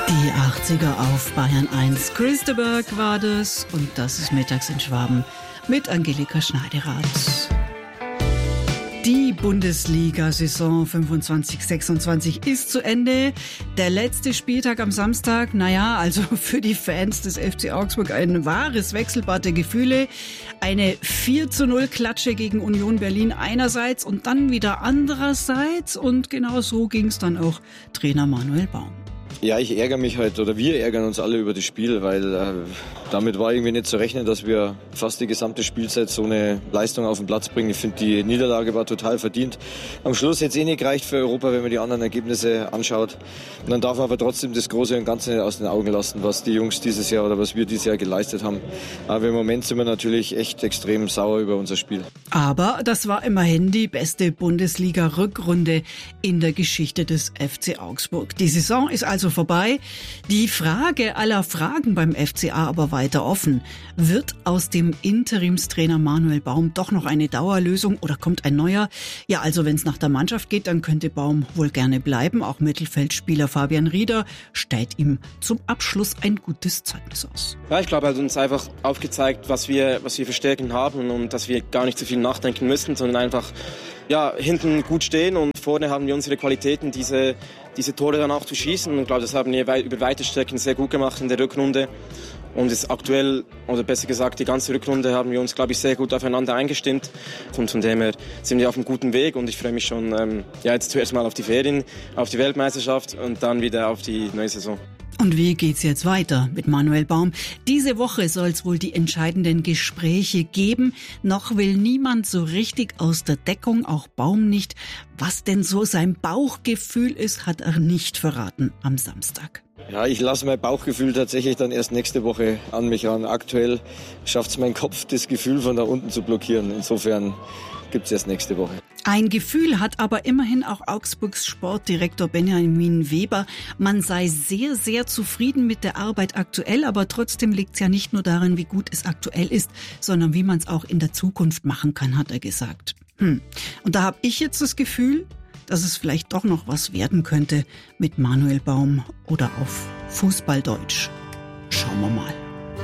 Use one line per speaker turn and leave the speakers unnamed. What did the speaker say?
Die 80er auf Bayern 1. Christeberg war das und das ist Mittags in Schwaben mit Angelika Schneiderath. Die Bundesliga-Saison 25/26 ist zu Ende. Der letzte Spieltag am Samstag, also für die Fans des FC Augsburg ein wahres Wechselbad der Gefühle. Eine 4:0-Klatsche gegen Union Berlin einerseits und dann wieder andererseits. Und genau so ging es dann auch Trainer Manuel Baum.
Ja, ich ärgere mich oder wir ärgern uns alle über das Spiel, weil damit war irgendwie nicht zu rechnen, dass wir fast die gesamte Spielzeit so eine Leistung auf den Platz bringen. Ich finde, die Niederlage war total verdient. Am Schluss hätte es nicht gereicht für Europa, wenn man die anderen Ergebnisse anschaut. Und dann darf man aber trotzdem das Große und Ganze nicht aus den Augen lassen, was die Jungs dieses Jahr oder was wir dieses Jahr geleistet haben. Aber im Moment sind wir natürlich echt extrem sauer über unser Spiel.
Aber das war immerhin die beste Bundesliga-Rückrunde in der Geschichte des FC Augsburg. Die Saison ist also vorbei. Die Frage aller Fragen beim FCA aber weiter offen. Wird aus dem Interimstrainer Manuel Baum doch noch eine Dauerlösung oder kommt ein neuer? Ja, also wenn es nach der Mannschaft geht, dann könnte Baum wohl gerne bleiben. Auch Mittelfeldspieler Fabian Rieder stellt ihm zum Abschluss ein gutes Zeugnis aus.
Ja, ich glaube, er hat uns einfach aufgezeigt, was wir für Stärken haben und dass wir gar nicht so viel nachdenken müssen, sondern einfach hinten gut stehen und vorne haben wir unsere Qualitäten, diese Tore dann auch zu schießen. Und ich glaube, das haben wir über weite Strecken sehr gut gemacht in der Rückrunde. Und es aktuell, oder besser gesagt, die ganze Rückrunde haben wir uns, glaube ich, sehr gut aufeinander eingestimmt. Und von dem her sind wir auf einem guten Weg und ich freue mich schon, jetzt zuerst mal auf die Ferien, auf die Weltmeisterschaft und dann wieder auf die neue Saison.
Und wie geht's jetzt weiter mit Manuel Baum? Diese Woche soll es wohl die entscheidenden Gespräche geben. Noch will niemand so richtig aus der Deckung, auch Baum nicht. Was denn so sein Bauchgefühl ist, hat er nicht verraten am Samstag.
Ja, ich lasse mein Bauchgefühl tatsächlich dann erst nächste Woche an mich ran. Aktuell schafft es mein Kopf, das Gefühl von da unten zu blockieren. Insofern gibt es erst nächste Woche.
Ein Gefühl hat aber immerhin auch Augsburgs Sportdirektor Benjamin Weber. Man sei sehr, sehr zufrieden mit der Arbeit aktuell, aber trotzdem liegt es ja nicht nur darin, wie gut es aktuell ist, sondern wie man es auch in der Zukunft machen kann, hat er gesagt. Und da habe ich jetzt das Gefühl, dass es vielleicht doch noch was werden könnte mit Manuel Baum oder auf Fußballdeutsch. Schauen wir mal.